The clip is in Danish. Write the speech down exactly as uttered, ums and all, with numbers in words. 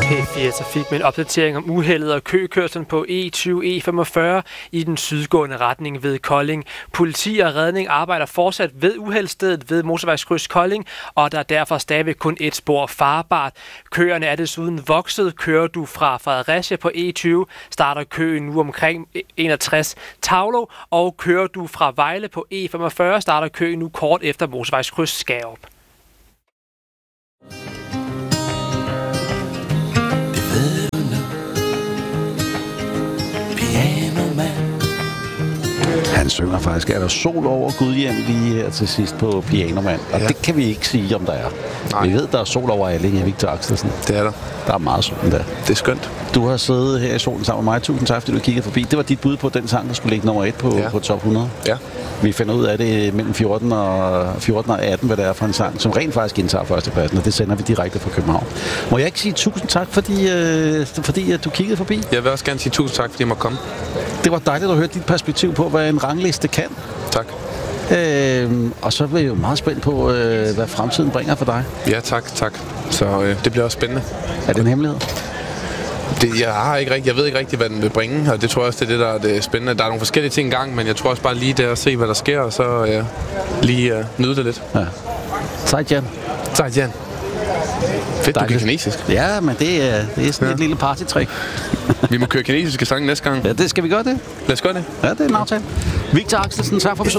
P fire Trafik med en opdatering om uheldet og køkørslen på E tyve E femogfyrre i den sydgående retning ved Kolding. Politi og redning arbejder fortsat ved uheldsstedet ved motorvejskryds Kolding, og der er derfor stadigvæk kun et spor farbart. Køerne er desuden vokset. Kører du fra Fredericia på E tyve, starter køen nu omkring enogtres Tavlo, og kører du fra Vejle på E femogfyrre, starter køen nu kort efter motorvejskryds Skærup. Han synger faktisk, er der sol over Gudhjem lige her til sidst på Pianoman. Og ja. Det kan vi ikke sige, om der er. Nej. Vi ved, der er sol over Alling, Victor Axelsen. Det er der. Der er meget sol der. Det er skønt. Du har siddet her i solen sammen med mig. Tusind tak, fordi du kiggede forbi. Det var dit bud på den sang, der skulle ligge nummer et på, ja. på top hundrede. Ja. Vi finder ud af det mellem fjorten og atten, hvad det er for en sang, som rent faktisk indtager førstepladsen, og det sender vi direkte fra København. Må jeg ikke sige tusind tak, fordi, øh, fordi at du kiggede forbi? Jeg vil også gerne sige tusind tak, fordi jeg måtte komme. Det var dejligt at høre dit perspektiv på, hvad en rangliste kan. Tak. Øh, og så er jeg jo meget spændt på, øh, hvad fremtiden bringer for dig. Ja, tak, tak. Så øh, det bliver også spændende. Er det en hemmelighed? Det, jeg, har ikke rigtig, jeg ved ikke rigtig, hvad den vil bringe, og det tror jeg også, det er det, der er det spændende. Der er nogle forskellige ting i gang, men jeg tror også bare lige der at se, hvad der sker, og så øh, lige øh, nyde det lidt. Ja. Zaijian. Zaijian. Fedt, du kan kinesisk. Ja, men det er, det er sådan ja. et lille partytrick. Vi må køre kinesiske sange næste gang. Ja, det skal vi gøre det. Lad os gøre det. Ja, det er en aftale. Victor Axelsen, tak for besøget.